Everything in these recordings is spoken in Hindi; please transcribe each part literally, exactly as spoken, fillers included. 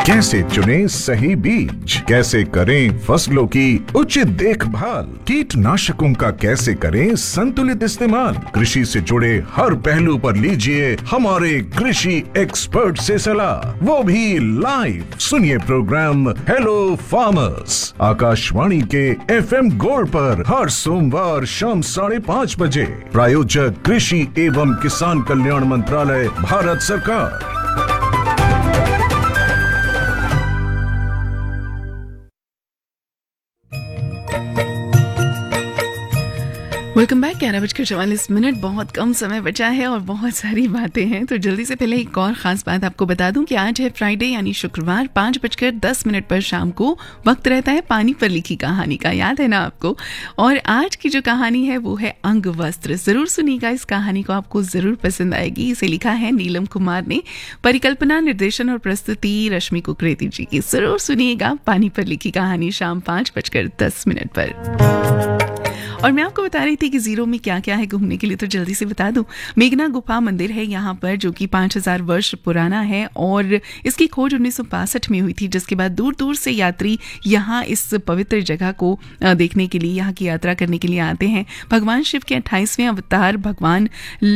कैसे चुने सही बीज, कैसे करें फसलों की उचित देखभाल, कीटनाशकों का कैसे करें संतुलित इस्तेमाल। कृषि से जुड़े हर पहलू पर लीजिए हमारे कृषि एक्सपर्ट से सलाह, वो भी लाइव। सुनिए प्रोग्राम हेलो फार्मर्स आकाशवाणी के एफएम गोल्ड पर हर सोमवार शाम साढ़े पाँच बजे। प्रायोजक कृषि एवं किसान कल्याण मंत्रालय, भारत सरकार। Welcome back. ग्यारह बजकर चवालीस मिनट, बहुत कम समय बचा है और बहुत सारी बातें हैं। तो जल्दी से पहले एक और खास बात आपको बता दूं कि आज है फ्राइडे यानी शुक्रवार। पाँच बजकर दस मिनट पर शाम को वक्त रहता है पानी पर लिखी कहानी का, याद है ना आपको। और आज की जो कहानी है वो है अंग वस्त्र। जरूर सुनिएगा, इस कहानी को आपको जरूर पसंद आएगी। इसे लिखा है नीलम कुमार ने, परिकल्पना, निर्देशन और प्रस्तुति रश्मि कुकरेती जी की। जरूर सुनिएगा पानी पर लिखी कहानी शाम पाँच बजकर दस मिनट पर। और मैं आपको बता रही थी कि जीरो में क्या क्या है घूमने के लिए, तो जल्दी से बता दूं। मेघना गुफा मंदिर है यहाँ पर, जो कि पाँच हजार वर्ष पुराना है और इसकी खोज उन्नीस सौ बासठ में हुई थी, जिसके बाद दूर दूर से यात्री यहाँ इस पवित्र जगह को देखने के लिए, यहाँ की यात्रा करने के लिए आते हैं। भगवान शिव के अट्ठाईसवें अवतार भगवान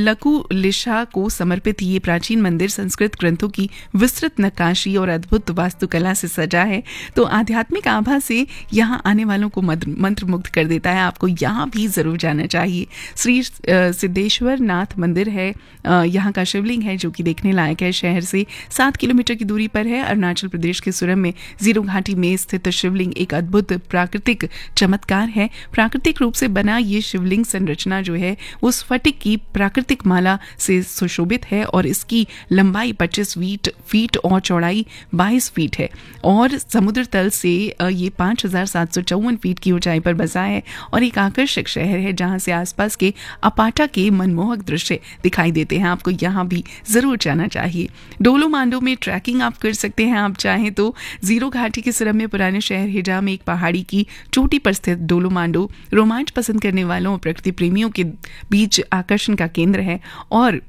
लकुलिशा को समर्पित ये प्राचीन मंदिर संस्कृत ग्रंथों की विस्तृत नक्काशी और अद्भुत वास्तुकला से सजा है। तो आध्यात्मिक आभा से यहाँ आने वालों को मंत्रमुग्ध कर देता है। आपको यहाँ भी जरूर जाना चाहिए। श्री सिद्धेश्वर नाथ मंदिर है, यहाँ का शिवलिंग है जो कि देखने लायक है। शहर से सात किलोमीटर की दूरी पर है। अरुणाचल प्रदेश के सुरम में जीरो घाटी में स्थित शिवलिंग एक अद्भुत प्राकृतिक चमत्कार है। प्राकृतिक रूप से बना ये शिवलिंग संरचना जो है वो स्फटिक की प्राकृतिक माला से सुशोभित है और इसकी लंबाई पच्चीस फीट और चौड़ाई बाईस फीट है और समुद्र तल से ये पांच हजार सात सौ चौवन फीट की ऊंचाई पर बसा है और एक आकर्षक शहर है जहां से आसपास के अपाटा के मनमोहक दृश्य दिखाई देते हैं। आपको यहां भी जरूर जाना चाहिए। डोलो मांडो में ट्रैकिंग आप कर सकते हैं, आप चाहें तो। जीरो घाटी के सुरम्य पुराने शहर हिजा में एक पहाड़ी की चोटी पर स्थित डोलो मांडो रोमांच पसंद करने वालों और प्रकृति प्रेमियों के बीच आकर्षण का केंद्र है और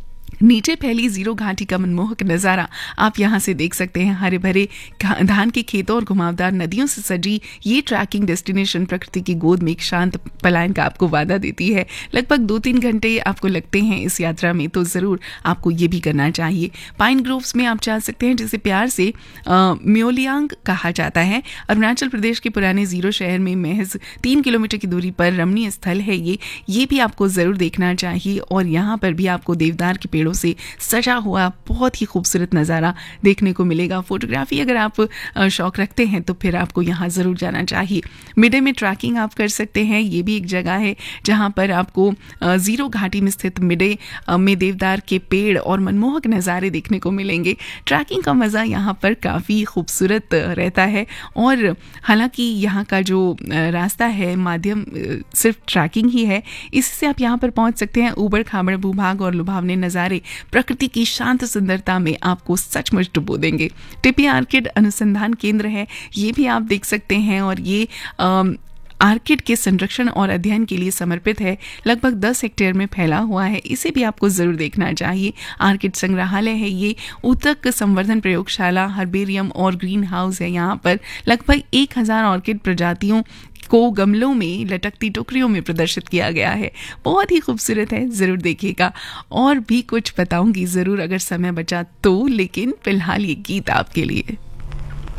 नीचे फैली जीरो घाटी का मनमोहक नजारा आप यहां से देख सकते हैं। हरे भरे धान के खेतों और घुमावदार नदियों से सजी ये ट्रैकिंग डेस्टिनेशन प्रकृति की गोद में एक शांत पलायन का आपको वादा देती है। लगभग दो तीन घंटे आपको लगते हैं इस यात्रा में, तो जरूर आपको ये भी करना चाहिए। पाइन ग्रोव्स में आप जा सकते हैं, जिसे प्यार से म्योलियांग कहा जाता है। अरुणाचल प्रदेश के पुराने जीरो शहर में महज तीन किलोमीटर की दूरी पर रमणीय स्थल है ये ये भी आपको जरूर देखना चाहिए। और यहाँ पर भी आपको देवदार के पेड़ों से सजा हुआ बहुत ही खूबसूरत नज़ारा देखने को मिलेगा। फोटोग्राफी अगर आप शौक रखते हैं तो फिर आपको यहाँ जरूर जाना चाहिए। मिडे में ट्रैकिंग आप कर सकते हैं। ये भी एक जगह है जहाँ पर आपको जीरो घाटी में स्थित मिडे में देवदार के पेड़ और मनमोहक नज़ारे देखने को मिलेंगे। ट्रैकिंग का मज़ा यहाँ पर काफ़ी खूबसूरत रहता है और हालांकि यहाँ का जो रास्ता है माध्यम सिर्फ ट्रैकिंग ही है, इससे आप यहाँ पर पहुँच सकते हैं। ऊबड़ खाबड़ भूभाग और लुभावने नज़ारे प्रकृति की शांत सुंदरता में आपको सचमुच डुबो देंगे। टिपी आर्किड अनुसंधान केंद्र है, ये भी आप देख सकते हैं और ये आर्किड के संरक्षण और अध्ययन के लिए समर्पित है। लगभग दस हेक्टेयर में फैला हुआ है, इसे भी आपको जरूर देखना चाहिए। आर्किड संग्रहालय है ये, ऊतक संवर्धन प्रयोगशाला, हर्बेरियम और ग्रीन हाउस है। यहाँ पर लगभग एक हजार ऑर्किड प्रजातियों को गमलों में लटकती टोकरियों में प्रदर्शित किया गया है। बहुत ही खूबसूरत है, जरूर देखिएगा। और भी कुछ बताऊंगी जरूर अगर समय बचा तो, लेकिन फिलहाल ये गीत आपके लिए।